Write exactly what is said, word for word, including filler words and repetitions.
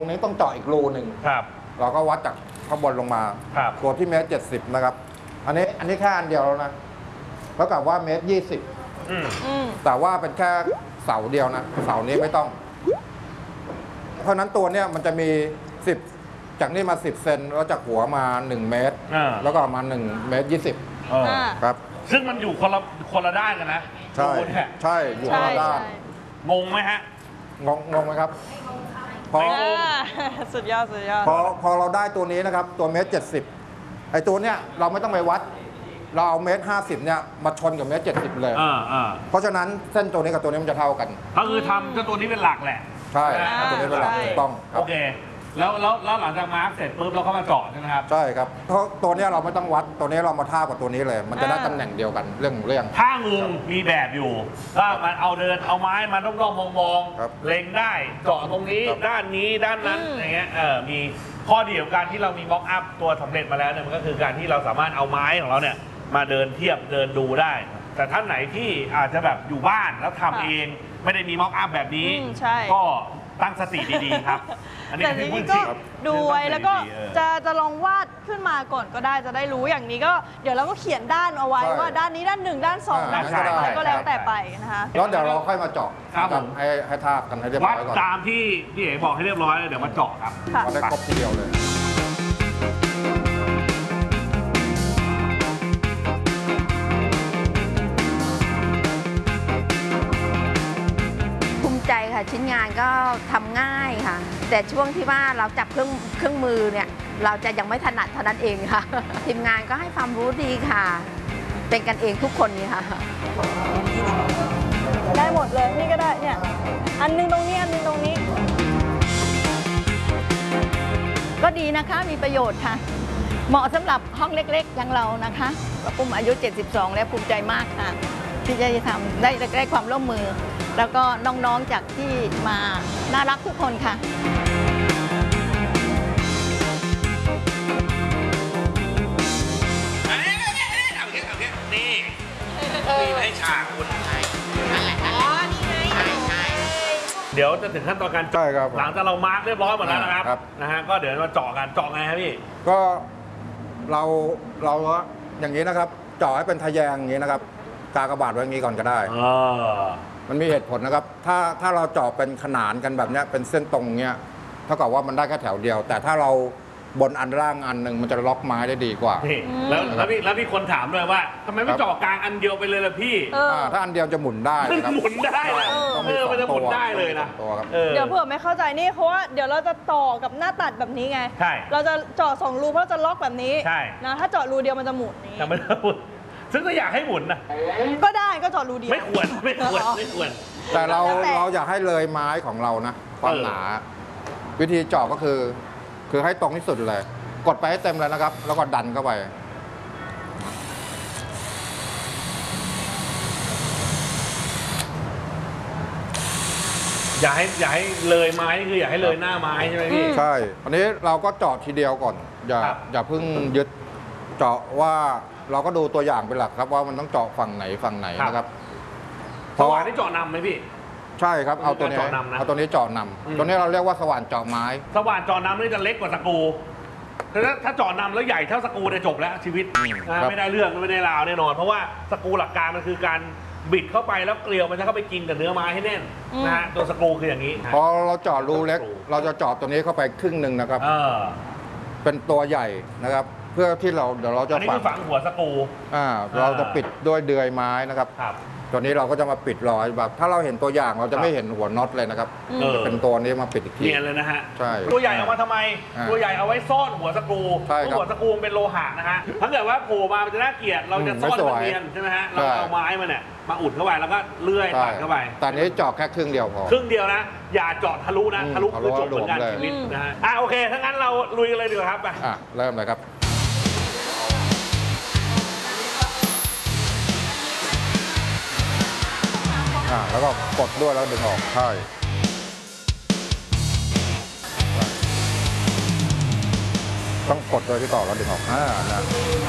ตรงนี้ต้องเจาะอีกรูหนึ่งครับเราก็วัดจากข้างบนลงมาครับตัวที่เมตรเจ็ดสิบนะครับอันนี้อันนี้แค่อันเดียวแล้วนะเท่ากับว่าเมตรยี่สิบแต่ว่าเป็นแค่เสาเดียวนะเสานี้ไม่ต้องเพราะนั้นตัวเนี้ยมันจะมีสิบจากนี่มาสิบเซนแล้วจากหัวมาหนึ่งเมตรแล้วก็มาหนึ่งเมตรยี่สิบครับซึ่งมันอยู่คนละคนละด้านกันนะใช่ใช่อยู่คนละด้านงงไหมฮะงงงงไหมครับพอสุดยอดสุดยอดพอพอเราได้ตัวนี้นะครับตัวเมตรเจ็ดสิบไอ้ตัวเนี้ยเราไม่ต้องไปวัดเราเอาเมตรห้าสิบเนี่ยมาชนกับเมตรเจ็ดสิบเลยเพราะฉะนั้นเส้นตัวนี้กับตัวนี้มันจะเท่ากันก็คือทำเจ้าตัวนี้เป็นหลักแหละใช่ตัวนี้เป็นหลักถูกต้องโอเคแล้วแล้วแล้วหลังจากมาร์กเสร็จปุ๊บเราก็มาเจาะใช่ไหมครับใช่ครับเพราะตัวนี้เราไม่ต้องวัดตัวนี้เรามาท่ากับตัวนี้เลยมันจะได้ตำแหน่งเดียวกันเรื่องเรื่องท่างูมีแบบอยู่ก็มันเอาเดินเอาไม้มาด้อมๆมองๆเล็งได้เจาะตรงนี้ด้านนี้ด้านนั้นอย่างเงี้ยเออมีข้อดีของการที่เรามีบล็อกอัพตัวสำเร็จมาแล้วเนี่ยมันก็คือการที่เราสามารถเอาไม้ของเราเนี่ยมาเดินเทียบเดินดูได้ แต่ท่านไหนที่อาจจะแบบอยู่บ้านแล้วทำเองไม่ได้มีม็อกอัพแบบนี้ก็ตั้งสติดีๆครับอันนี้คือก็ดูไว้แล้วก็จะจะลองวาดขึ้นมาก่อนก็ได้จะได้รู้อย่างนี้ก็เดี๋ยวเราก็เขียนด้านเอาไว้ว่าด้านนี้ด้านหนึ่งด้านสองด้านสามอะไรก็แล้วแต่ไปนะคะแล้วเดี๋ยวเราค่อยมาเจาะกันให้ให้ทาบกันให้เรียบร้อยก่อนตามที่พี่เอ๋บอกให้เรียบร้อยเลยเดี๋ยวมาเจาะครับวัดได้ครบทีเดียวเลยใจค่ะชิ้นงานก็ทำง่ายค่ะแต่ช่วงที่ว่าเราจับเครื่องเครื่องมือเนี่ยเราจะยังไม่ถนัดเท่านั้นเองค่ะทีมงานก็ให้ความรู้ดีค่ะเป็นกันเองทุกคนนี่ค่ะได้หมดเลยนี่ก็ได้เนี่ยอันนึงตรงนี้อันนึงตรงนี้ก็ดีนะคะมีประโยชน์ค่ะเหมาะสำหรับห้องเล็กๆอย่างเรานะคะปุ้มอายุเจ็ดสิบสองแล้วภูมิใจมากค่ะที่จะทำได้ได้ความร่วมมือแล้วก็น้องๆจากที่มาน่ารักทุกคนค่ะเอาเงี้ยเอาเงี้ยนี่มีให้ฉากคุณอ๋อนี่ไงเดี๋ยวจะถึงขั้นตอนการเจาะหลังจากเรามาร์กเรียบร้อยหมดแล้วนะครับนะฮะก็เดี๋ยวมาเจาะกันเจาะไงครับพี่ก็เราเราอย่างนี้นะครับเจาะให้เป็นทะแยงอย่างนี้นะครับกากบาทไว้อย่างนี้ก่อนก็ได้มันมีเหตุผลนะครับถ้าถ้าเราเจาะเป็นขนานกันแบบนี้เป็นเส้นตรงเนี้ยเท่ากับว่ามันได้แค่แถวเดียวแต่ถ้าเราบนอันล่างอันหนึ่งมันจะล็อกไม้ได้ดีกว่าแล้วแล้วพี่แล้วพี่คนถามด้วยว่าทำไมไม่เจาะกลางอันเดียวไปเลยล่ะพี่ถ้าอันเดียวจะหมุนได้หมุนได้เออมันจะหมุนได้เลยนะเดี๋ยวเผื่อไม่เข้าใจนี่เพราะว่าเดี๋ยวเราจะต่อกับหน้าตัดแบบนี้ไงใช่เราจะเจาะสองรูเพราะจะล็อกแบบนี้ใช่นะถ้าเจาะรูเดียวมันจะหมุนนี้แต่ไม่ได้หมุนซึ่งก็อยากให้หมุนนะก็ได้ก็เจาะรูเดียวไม่ควรไม่ควรไม่ควรแต่เราเราอยากให้เลยไม้ของเรานะความหนาวิธีเจาะก็คือคือให้ตรงที่สุดเลยกดไปให้เต็มเลยนะครับแล้วก็ดันเข้าไปอย่าให้อย่าให้เลยไม้คืออย่าให้เลยหน้าไม้ใช่ไหมพี่ใช่อันนี้เราก็เจาะทีเดียวก่อนอย่าอย่าเพิ่งยึดเจาะว่าเราก็ดูตัวอย่างเป็นหลักครับว่ามันต้องเจาะฝั่งไหนฝั่งไหนนะครับสว่านที่เจาะนำไหมพี่ใช่ครับเอาตัวนี้เอาตัวนี้เจาะนำตัวนี้เราเรียกว่าสว่านเจาะไม้สว่านเจาะนำนี่จะเล็กกว่าสกูคือถ้าเจาะนำแล้วใหญ่เท่าสกูเนี่ยจบแล้วชีวิตไม่ได้เรื่องไม่ได้ราวแน่นอนเพราะว่าสกูหลักการมันคือการบิดเข้าไปแล้วเกลียวมันจะเข้าไปกินกับเนื้อไม้ให้แน่นนะฮะตัวสกูคืออย่างนี้พอเราเจาะรูเล็กเราจะเจาะตัวนี้เข้าไปครึ่งหนึ่งนะครับเป็นตัวใหญ่นะครับเพื่อที่เราเดี๋ยวเราจะฝังฝังหัวสกูอ่าเราจะปิดด้วยเดือยไม้นะครับตัวนี้เราก็จะมาปิดรอยแบบถ้าเราเห็นตัวอย่างเราจะไม่เห็นหัวน็อตเลยนะครับจะเป็นตัวนี้มาปิดอีกทีเนียนเลยนะฮะใช่ตัวใหญ่ออกมาทำไมตัวใหญ่เอาไว้ซ่อนหัวสกูหัวสกูเป็นโลหะนะฮะถ้าเกิดว่าโผล่มามันจะน่าเกลียดเราจะซ่อนมันเนียนใช่ไหมฮะเราเอาไม้มาเนี่ยมาอุดเข้าไปแล้วก็เลื่อยตัดเข้าไปแต่นี้เจาะแค่ครึ่งเดียวพอครึ่งเดียวนะอย่าเจาะทะลุนะทะลุคือจบเหมือนกันชีวิตนะฮะอ่ะโอเคถ้างั้นเราลุยกันเลยดีกว่าครับไปอ่ะเริ่มเลยครับแล้วก็กดด้วยแล้วดึงออกใช่ต้องกดโดยที่ต่อแล้วดึงออกอ่านะ